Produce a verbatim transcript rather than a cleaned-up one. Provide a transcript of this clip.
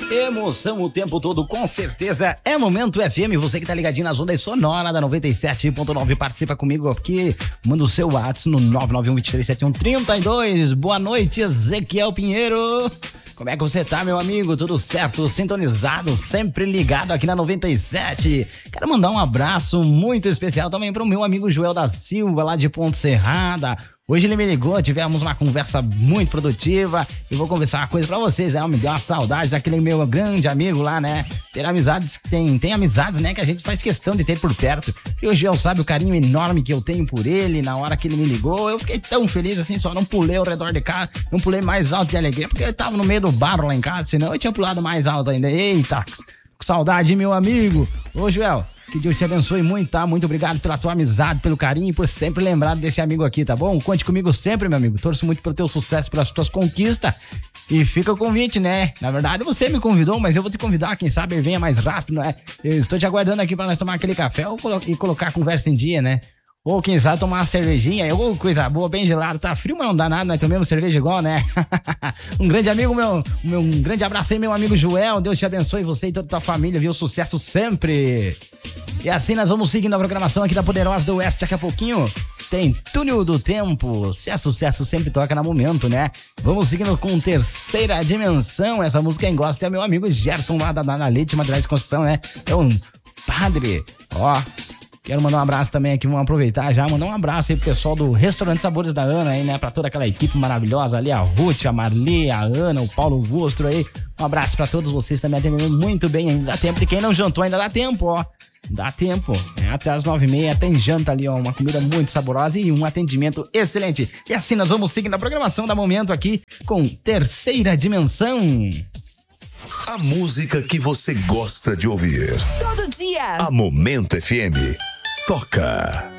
Emoção o tempo todo, com certeza. É Momento F M, você que tá ligadinho nas ondas sonoras da noventa e sete ponto nove. Participa comigo aqui, manda o seu WhatsApp no nove nove um, dois três sete um, três dois. Boa noite, Ezequiel Pinheiro. Como é que você tá, meu amigo? Tudo certo? Sintonizado, sempre ligado aqui na noventa e sete. Quero mandar um abraço muito especial também pro meu amigo Joel da Silva, lá de Ponte Serrada. Hoje ele me ligou, tivemos uma conversa muito produtiva e vou conversar uma coisa pra vocês, né? Me deu uma saudade daquele meu grande amigo lá, né? Ter amizades, tem, tem amizades, né? Que a gente faz questão de ter por perto. E o Joel sabe o carinho enorme que eu tenho por ele. Na hora que ele me ligou, eu fiquei tão feliz assim, só não pulei ao redor de casa, não pulei mais alto de alegria, porque eu tava no meio do barro lá em casa, senão eu tinha pulado mais alto ainda. Eita, com saudade, meu amigo. Ô, Joel, que Deus te abençoe muito, tá? Muito obrigado pela tua amizade, pelo carinho e por sempre lembrar desse amigo aqui, tá bom? Conte comigo sempre, meu amigo. Torço muito pelo teu sucesso, pelas tuas conquistas. E fica o convite, né? Na verdade, você me convidou, mas eu vou te convidar, quem sabe venha mais rápido, né? Eu estou te aguardando aqui pra nós tomar aquele café ou colo- e colocar a conversa em dia, né? Ou quem sabe tomar uma cervejinha, ou coisa boa, bem gelado, tá frio, mas não dá nada, nós tomamos cerveja igual, né? Um grande amigo meu, meu, um grande abraço aí, meu amigo Joel, Deus te abençoe, você e toda a tua família, viu? Sucesso sempre! E assim nós vamos seguindo a programação aqui da Poderosa do Oeste, daqui a pouquinho tem Túnel do Tempo, se é sucesso sempre toca no momento, né? Vamos seguindo com Terceira Dimensão, essa música quem gosta é meu amigo Gerson lá da, da, da Leite Materiais de Construção, né? É um padre, ó... Quero mandar um abraço também aqui, vamos aproveitar já, mandar um abraço aí pro pessoal do Restaurante Sabores da Ana aí, né, pra toda aquela equipe maravilhosa ali, a Ruth, a Marli, a Ana, o Paulo Vostro aí, um abraço pra todos vocês também atendendo muito bem, ainda dá tempo, e quem não jantou ainda dá tempo, ó, dá tempo, é, até as nove e meia tem janta ali, ó, uma comida muito saborosa e um atendimento excelente, e assim nós vamos seguindo a programação da Momento aqui com Terceira Dimensão. A música que você gosta de ouvir. Todo dia. A Momento F M. Toca.